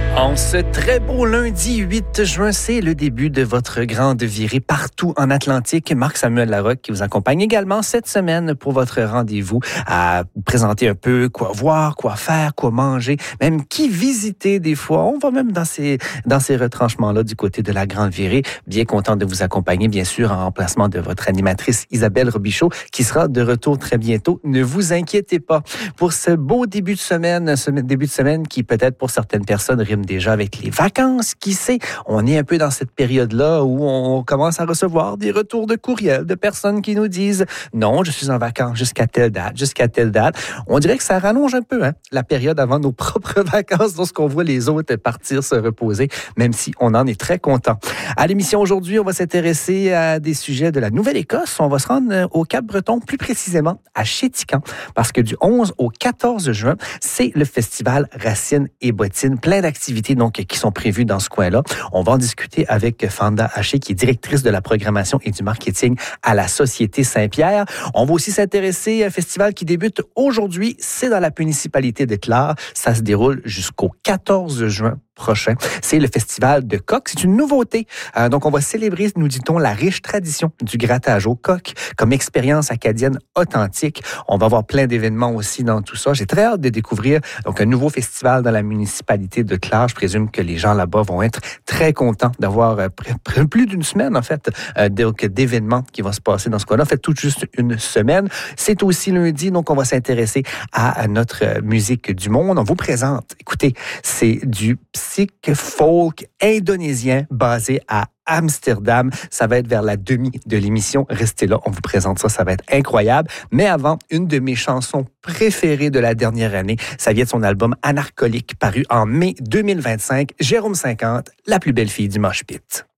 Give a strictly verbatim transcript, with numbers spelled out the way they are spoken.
En ce très beau lundi huit juin, c'est le début de votre grande virée partout en Atlantique. Marc-Samuel Larocque qui vous accompagne également cette semaine pour votre rendez-vous à vous présenter un peu quoi voir, quoi faire, quoi manger, même qui visiter des fois. On va même dans ces, dans ces retranchements-là du côté de la grande virée. Bien content de vous accompagner, bien sûr, en remplacement de votre animatrice Isabelle Robichaud qui sera de retour très bientôt. Ne vous inquiétez pas pour ce beau début de semaine, ce début de semaine qui peut-être pour certaines personnes rime déjà avec les vacances, qui sait. On est un peu dans cette période-là où on commence à recevoir des retours de courriels de personnes qui nous disent « Non, je suis en vacances jusqu'à telle date, jusqu'à telle date. » On dirait que ça rallonge un peu hein, la période avant nos propres vacances lorsqu'on voit les autres partir se reposer, même si on en est très content. À l'émission aujourd'hui, on va s'intéresser à des sujets de la Nouvelle-Écosse. On va se rendre au Cap-Breton, plus précisément à Chéticamp, parce que du onze au quatorze juin, c'est le festival Racines et Bottines. Plein d'activités donc qui sont prévues dans ce coin-là. On va en discuter avec Fanda Haché, qui est directrice de la programmation et du marketing à la Société Saint-Pierre. On va aussi s'intéresser à un festival qui débute aujourd'hui. C'est dans la municipalité de Clare. Ça se déroule jusqu'au quatorze juin prochain. C'est le festival de coq. C'est une nouveauté. Euh, donc, on va célébrer, nous dit-on, la riche tradition du grattage au coq comme expérience acadienne authentique. On va avoir plein d'événements aussi dans tout ça. J'ai très hâte de découvrir donc un nouveau festival dans la municipalité de Clare. Je présume que les gens là-bas vont être très contents d'avoir euh, plus d'une semaine, en fait, euh, donc, d'événements qui vont se passer dans ce coin-là. En fait, tout juste une semaine. C'est aussi lundi, donc on va s'intéresser à, à notre musique du monde. On vous présente, écoutez, c'est du psych folk indonésien basé à Amsterdam. Ça va être vers la demi de l'émission. Restez là, on vous présente ça, ça va être incroyable. Mais avant, une de mes chansons préférées de la dernière année, ça vient de son album Anarcholique, paru en mai deux mille vingt-cinq. Jérôme cinquante, la plus belle fille du mosh pit.